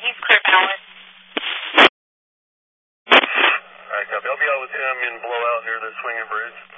He's clear ballast. Alright, copy. I'll be out with him in blowout near the swinging bridge.